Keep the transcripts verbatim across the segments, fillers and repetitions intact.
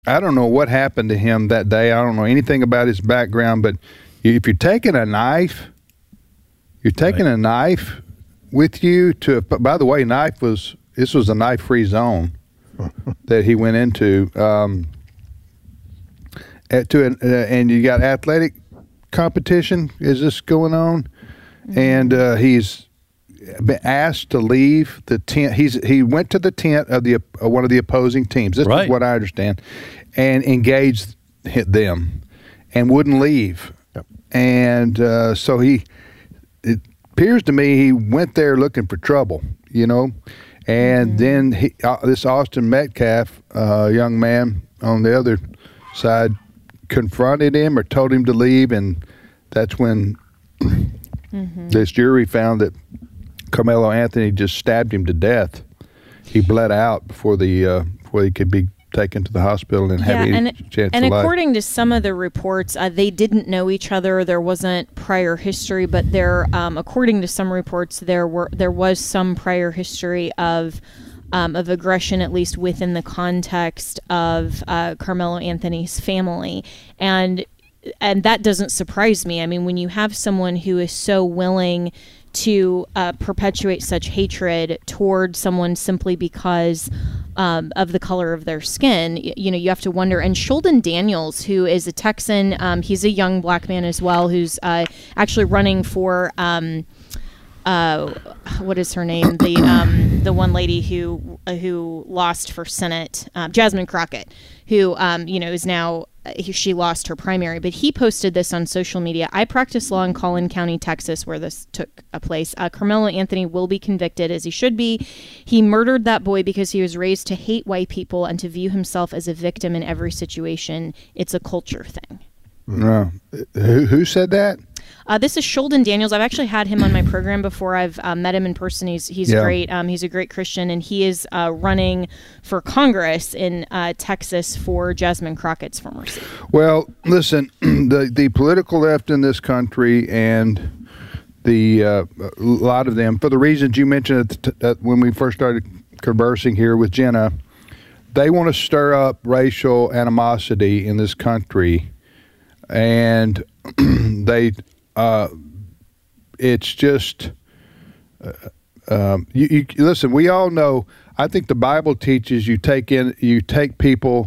I don't know what happened to him that day. I don't know anything about his background, but if you're taking a knife, you're taking right. a knife with you to, by the way, knife was, this was a knife-free zone that he went into. Um, at, to an, uh, and you got athletic competition, is this going on? Mm-hmm. And uh, he's been asked to leave the tent. He's he went to the tent of the uh, one of the opposing teams. This right. is what I understand, and engaged them, and wouldn't leave. Yep. And uh, so he, it appears to me, he went there looking for trouble. You know, and mm-hmm. then he, uh, this Austin Metcalf, uh, young man on the other side, confronted him or told him to leave, and that's when mm-hmm. this jury found that Carmelo Anthony just stabbed him to death. He bled out before the uh, before he could be taken to the hospital and yeah, have any and, chance and of life. And according to some of the reports, uh, they didn't know each other. There wasn't prior history, but there, um, according to some reports, there were there was some prior history of um, of aggression, at least within the context of uh, Carmelo Anthony's family, and and that doesn't surprise me. I mean, when you have someone who is so willing to uh, perpetuate such hatred toward someone simply because um, of the color of their skin, you, you know, you have to wonder. And Sheldon Daniels, who is a Texan, um, he's a young black man as well, who's uh, actually running for, um, uh, what is her name? The um, the one lady who uh, who lost for Senate, uh, Jasmine Crockett, who um, you know is now. He, she lost her primary, but he posted this on social media. I practice law in Collin County, Texas, where this took a place. Uh, Carmelo Anthony will be convicted, as he should be. He murdered that boy because he was raised to hate white people and to view himself as a victim in every situation. It's a culture thing. No. Who, who said that? Uh, this is Sheldon Daniels. I've actually had him on my program before. I've uh, met him in person. He's he's yeah. great. Um, he's a great Christian, and he is uh, running for Congress in uh, Texas for Jasmine Crockett's former seat. Well, listen, the the political left in this country and the uh, a lot of them, for the reasons you mentioned at the t- at when we first started conversing here with Jenna, they want to stir up racial animosity in this country, and they. Uh, it's just, uh, um, you, you listen. We all know. I think the Bible teaches you take in, you take people,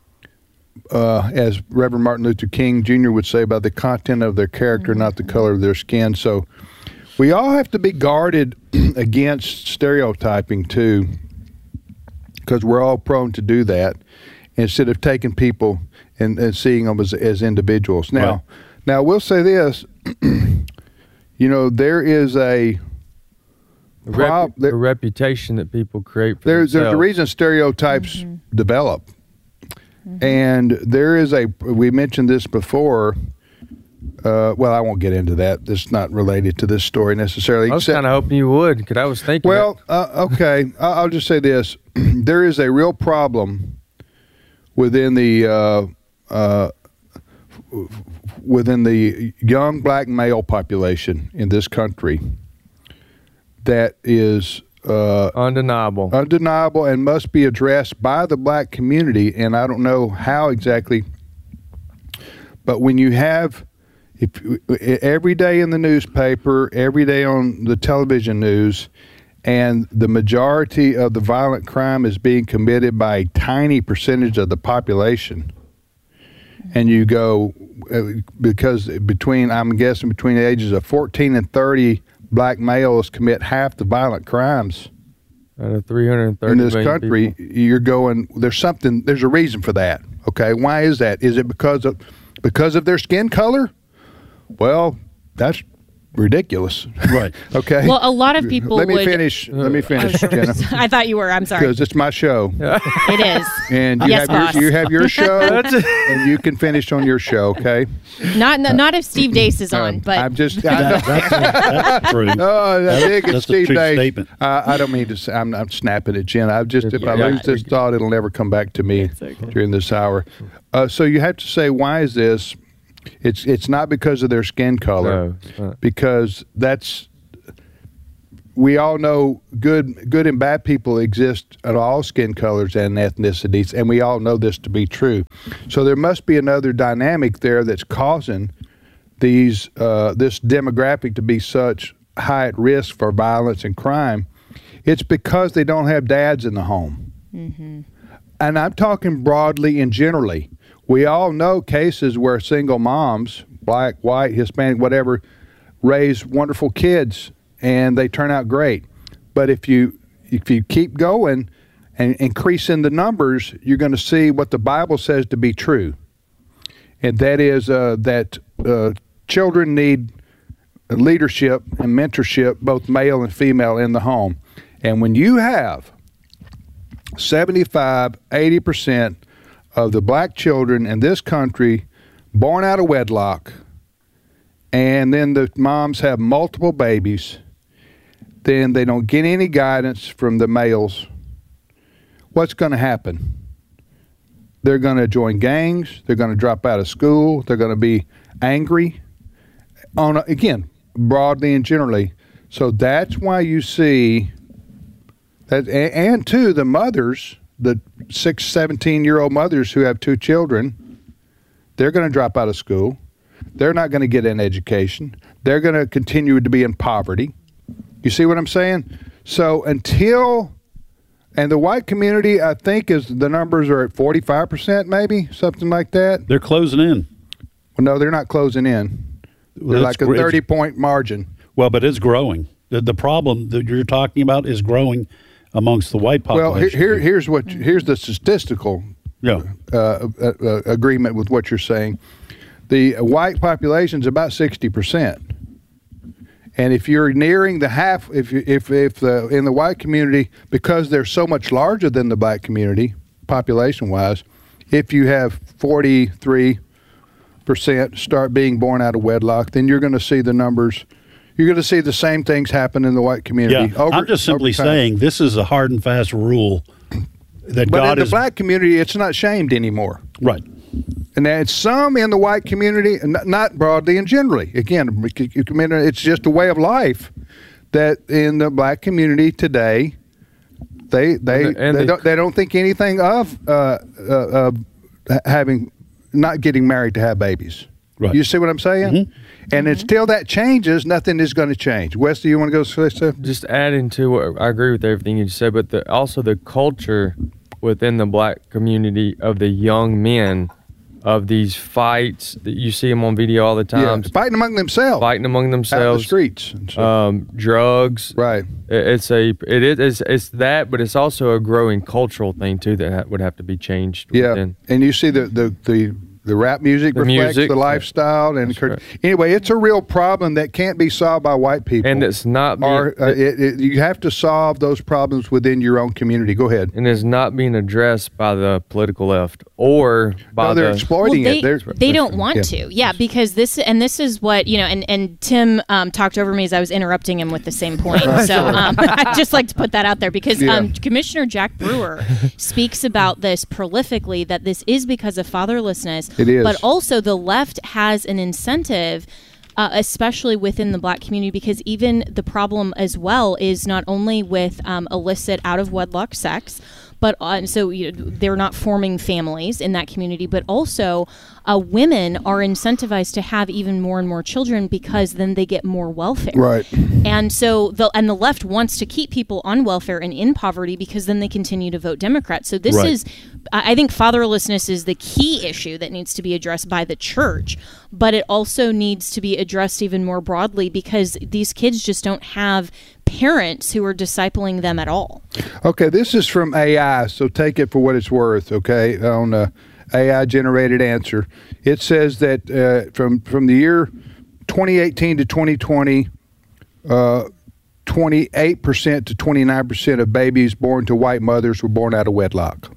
uh, as Reverend Martin Luther King Junior would say, by the content of their character, mm-hmm. not the color of their skin. So, we all have to be guarded against stereotyping too, because we're all prone to do that instead of taking people and, and seeing them as, as individuals. Now. Right. Now, we'll say this, you know, there is a, a, rep- there, a reputation that people create for there's, themselves. There's a reason stereotypes mm-hmm. develop. Mm-hmm. And there is a, we mentioned this before, uh, well, I won't get into that. It's not related to this story necessarily. I was kind of hoping you would, because I was thinking. Well, uh, okay, I'll just say this. There is a real problem within the, uh, uh, within the young black male population in this country that is uh, undeniable, undeniable, and must be addressed by the black community. And I don't know how exactly, but when you have, if every day in the newspaper, every day on the television news, and the majority of the violent crime is being committed by a tiny percentage of the population. And you go, because between, I'm guessing between the ages of fourteen and thirty, black males commit half the violent crimes out of three hundred thirty in this country. People. You're going, there's something, there's a reason for that. Okay, why is that? Is it because of because of their skin color? Well, that's ridiculous. Right. Okay. Well, a lot of people Let me would, finish. Uh, Let me finish, Jenna. I thought you were. I'm sorry. Because it's my show. It is. And you yes, have boss. your you have your show, and you can finish on your show. Okay. Not not, not if Steve Dace is on, um, but I'm just. That, I, that's, that's true. Oh, that's, big that's Steve a true Dace. statement. Uh, I don't mean to say, I'm, I'm snapping at Jenna. I've just, if Yeah, I yeah, lose this thought, it'll never come back to me okay. during this hour. Uh, so you have to say, why is this? It's it's not because of their skin color, No, uh, because that's we all know good good and bad people exist at all skin colors and ethnicities, and we all know this to be true. So there must be another dynamic there that's causing these uh, this demographic to be such high at risk for violence and crime. It's because they don't have dads in the home. Mm-hmm. And I'm talking broadly and generally. We all know cases where single moms, black, white, Hispanic, whatever, raise wonderful kids and they turn out great. But if you if you keep going and increasing the numbers, you're going to see what the Bible says to be true. And that is uh, that uh, children need leadership and mentorship, both male and female, in the home. And when you have seventy-five, eighty percent of the black children in this country born out of wedlock, and then the moms have multiple babies, then they don't get any guidance from the males, what's going to happen? They're going to join gangs. They're going to drop out of school. They're going to be angry. On a, again, broadly and generally. So that's why you see that, and, and too, the mothers, the six, seventeen-year-old mothers who have two children, they're going to drop out of school. They're not going to get an education. They're going to continue to be in poverty. You see what I'm saying? So until, and the white community, I think, is the numbers are at forty-five percent, maybe, something like that. They're closing in. Well, no, they're not closing in. They're Well, like a thirty-point margin. Well, but it's growing. The, the problem that you're talking about is growing amongst the white population. Well, here, here here's what here's the statistical yeah. uh, uh, uh, agreement with what you're saying. The white population is about sixty percent. And if you're nearing the half, if you, if if the in the white community, because they're so much larger than the black community, population-wise, if you have forty-three percent start being born out of wedlock, then you're going to see the numbers. You're going to see the same things happen in the white community. Yeah, over, I'm just simply saying this is a hard and fast rule that but God in the is. black community, it's not shamed anymore. Right. And there's some in the white community, not broadly and generally. Again, it's just a way of life that in the black community today, they they and the, and they, the, don't, they don't think anything of uh, uh, uh, having not getting married to have babies. Right. You see what I'm saying? Mm-hmm. And mm-hmm. until that changes, nothing is going to change. Wesley, you want to go say stuff? Just adding to what I agree with everything you said, but the, also the culture within the black community of the young men. Of these fights that you see them on video all the time, yeah, fighting among themselves, fighting among themselves, out in the streets, so. um, drugs. Right. It's a it is it's that, but it's also a growing cultural thing too that would have to be changed. Yeah, within. And you see the the the, the rap music the reflects music, the lifestyle, and right. anyway, it's a real problem that can't be solved by white people, and it's not. Being, or uh, it, it, you have to solve those problems within your own community. Go ahead. And it's not being addressed by the political left or by no, they're the. exploiting well, they, it. They're, they they're, don't want yeah. to, yeah, because this and this is what you know. And and Tim um, talked over me as I was interrupting him with the same point. So um, I'd just like to put that out there because yeah. um, Commissioner Jack Brewer speaks about this prolifically. That this is because of fatherlessness. It is, but also the left has an incentive. Uh, especially within the black community, because even the problem as well is not only with um, illicit out of wedlock sex, but uh, so you know, they're not forming families in that community, but also uh, women are incentivized to have even more and more children because then they get more welfare. Right. And so the and the left wants to keep people on welfare and in poverty because then they continue to vote Democrat. So this right. is, I think fatherlessness is the key issue that needs to be addressed by the church, but it also needs to be addressed even more broadly because these kids just don't have parents who are discipling them at all. Okay, this is from A I, so take it for what it's worth, okay, on a A I-generated answer. It says that uh, from, from the year twenty eighteen to twenty twenty, uh, twenty-eight percent to twenty-nine percent of babies born to white mothers were born out of wedlock.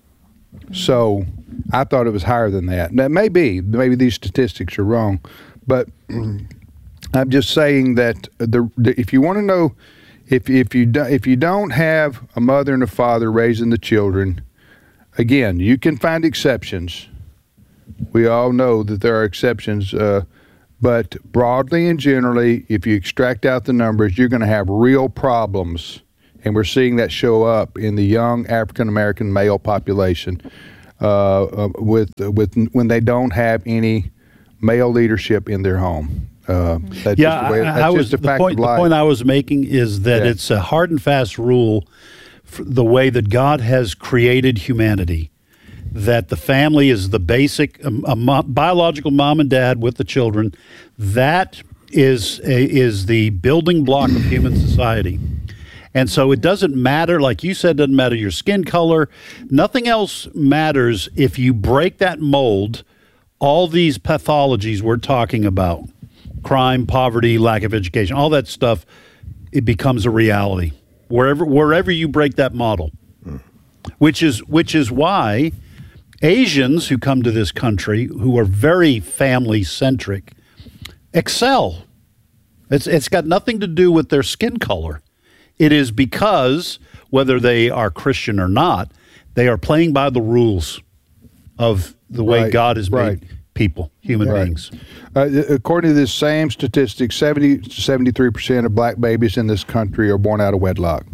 So I thought it was higher than that. Now, maybe, maybe these statistics are wrong, but I'm just saying that the, the if you want to know, if if you do, if you don't have a mother and a father raising the children, again, you can find exceptions. We all know that there are exceptions, uh, But broadly and generally, if you extract out the numbers, you're going to have real problems. And we're seeing that show up in the young African-American male population uh, uh, with with when they don't have any male leadership in their home. Uh, that's yeah, just the way, that's I, I just was, the the, fact point, of the life. point I was making is that Yeah. it's a hard and fast rule for the way that God has created humanity, that the family is the basic um, a mo- biological mom and dad with the children. That is a, is the building block of human society. And so it doesn't matter, like you said, doesn't matter your skin color. Nothing else matters if you break that mold. All these pathologies we're talking about, crime, poverty, lack of education, all that stuff, it becomes a reality wherever wherever you break that model. Mm. Which is which is why Asians who come to this country, who are very family centric, excel. It's it's got nothing to do with their skin color. It is because, whether they are Christian or not, they are playing by the rules of the way Right, God has right. made people, human Right. beings. Uh, according to this same statistic, seventy to seventy-three percent of black babies in this country are born out of wedlock.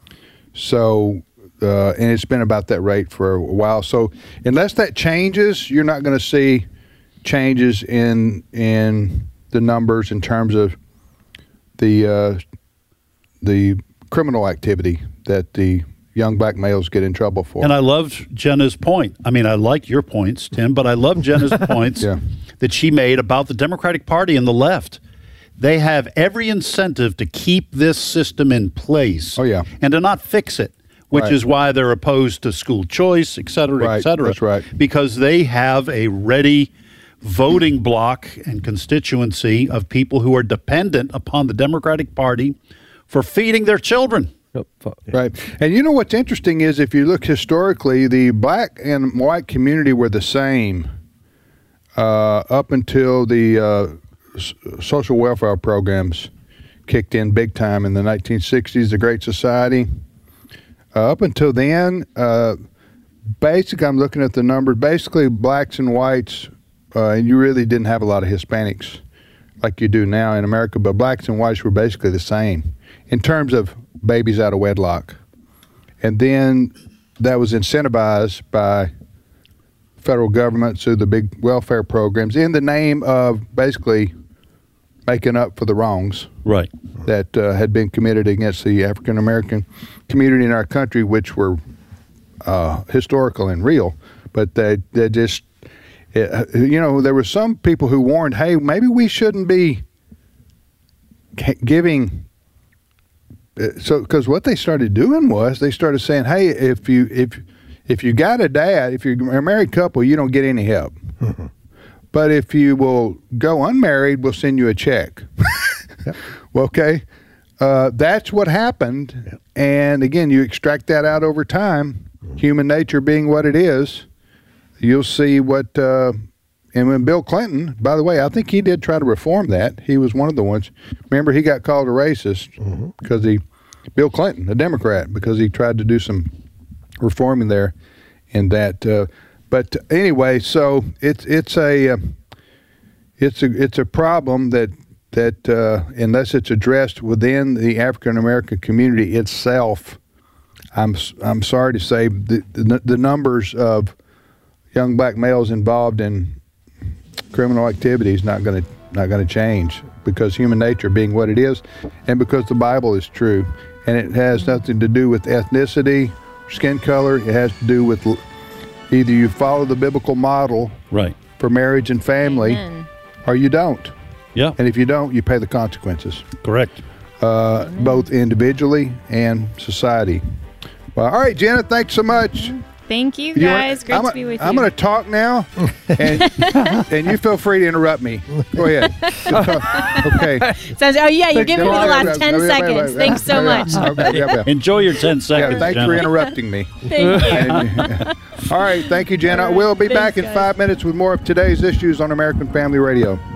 So, uh, and it's been about that rate for a while. So, unless that changes, you're not going to see changes in in the numbers in terms of the uh, the criminal activity that the young black males get in trouble for. And I loved Jenna's point. I mean, I like your points, Tim, but I love Jenna's points Yeah. that she made about the Democratic Party and the left. They have every incentive to keep this system in place. Oh, yeah. And to not fix it, which Right. is why they're opposed to school choice, et cetera, Right. et cetera. That's right. Because they have a ready voting block and constituency of people who are dependent upon the Democratic Party for feeding their children. Yep. Fu- Right. And you know what's interesting is if you look historically, the black and white community were the same uh, up until the uh, s- social welfare programs kicked in big time in the nineteen sixties, the Great Society. Uh, up until then, uh, basically, I'm looking at the numbers, basically blacks and whites, uh, and you really didn't have a lot of Hispanics like you do now in America, but blacks and whites were basically the same in terms of babies out of wedlock. And then that was incentivized by federal government through the big welfare programs in the name of basically making up for the wrongs Right. that uh, had been committed against the African American community in our country, which were uh, historical and real. But they, they just, uh, you know, there were some people who warned, hey, maybe we shouldn't be giving. So, because what they started doing was they started saying, "Hey, if you if if you got a dad, if you're a married couple, you don't get any help. But if you will go unmarried, we'll send you a check." Yep. Well, okay, uh, that's what happened. Yep. And again, you extract that out over time, human nature being what it is. You'll see what. Uh, And when Bill Clinton, by the way, I think he did try to reform that. He was one of the ones. Remember, he got called a racist Mm-hmm. because he, Bill Clinton, a Democrat, because he tried to do some reforming there in that. Uh, but anyway, so it's it's a uh, it's a it's a problem that that uh, unless it's addressed within the African American community itself, I'm I'm sorry to say the the, the numbers of young black males involved in criminal activity is not going to not going to change, because human nature being what it is, and because the Bible is true, and it has nothing to do with ethnicity, skin color. It has to do with l- either you follow the biblical model Right. for marriage and family, Amen. or you don't. Yeah. And if you don't, you pay the consequences, Correct. uh, both individually and society. Well, all right, Jenna, thanks so much. Thank you, You wanna- guys. Great I'm to a- be with I'm you. going to talk now, and, and you feel free to interrupt me. Go ahead. Okay. Sounds, oh, yeah, you're Thank- giving me the no, last no, ten no, no, no, no, seconds. no, Thanks so no, no, much. no, okay, yeah, yeah. Enjoy your ten Yeah, seconds, thanks Jenna. for interrupting me. Thank you. And- all right, thank you, Jenna. All right, We'll be thanks, back in guys. five minutes with more of today's issues on American Family Radio.